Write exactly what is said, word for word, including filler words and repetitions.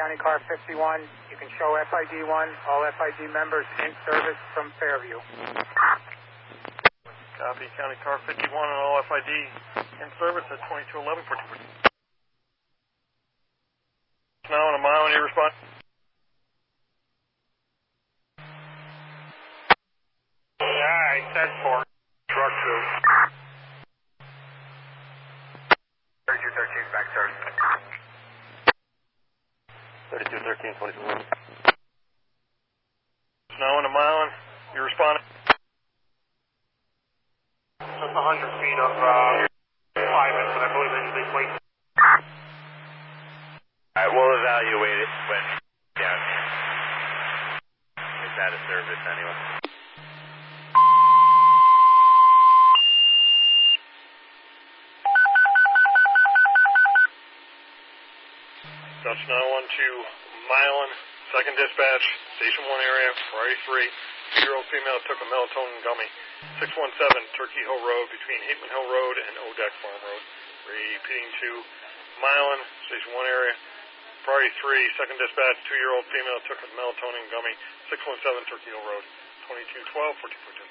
County Car fifty-one. You can show F I D one, all F I D members in service from Fairview. Copy, County Car fifty-one and all F I D in service at twenty-two eleven for two. Now in a mile and you respond. Alright, ten four. Truck two. thirty-two thirteen, back thirty. thirty-two thirteen, twenty-two. Now in a mile and you respond. Just one hundred feet of uh, five minutes, but I believe they usually wait. Alright, we'll evaluate it when down here. It's out of service anyway. Dutch nine one two, Milan, second dispatch, station one area, priority three. Two-year-old female took a melatonin gummy. six one seven, Turkey Hill Road, between Hateman Hill Road and Odeck Farm Road. Repeating to Milan, station one area, priority three, second dispatch, two-year-old female took a melatonin gummy. six one seven, Turkey Hill Road, twenty-two twelve, fourteen fourteen.